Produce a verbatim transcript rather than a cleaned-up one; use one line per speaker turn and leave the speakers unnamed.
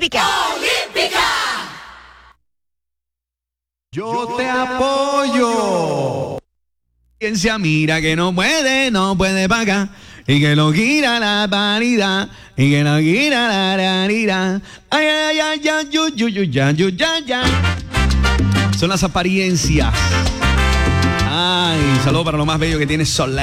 Olímpica.
Olímpica.
Yo te apoyo. Ciencia mira que no puede, no puede pagar. Y que lo gira la paridad. Y que lo gira la rarira. Ay, ay, ay, ay, yu, yu, yu, ya, yu, ya, ya. Son las apariencias. Ay, saludo para lo más bello que tiene Soler.